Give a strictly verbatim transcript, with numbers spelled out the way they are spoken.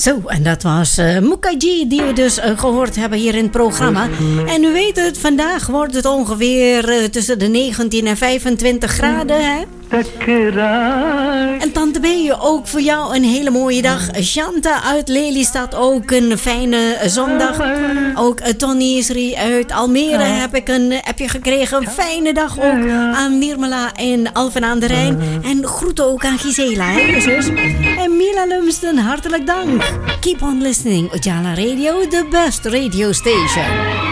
Zo, en dat was uh, Mukaji die we dus uh, gehoord hebben hier in het programma. En u weet het, vandaag wordt het ongeveer uh, tussen de negentien en vijfentwintig graden, hè? En Tante Bee, ook voor jou een hele mooie dag. Shanta uit Lelystad, ook een fijne zondag. Ook uh, Tony Isri uit Almere heb ik een appje gekregen. Een fijne dag ook aan Nirmala en Alphen aan de Rijn. En groeten ook aan Gisela, hè, zus. En Mila Lumsden, hartelijk dank. Keep on listening, Ujala Radio, the best radio station.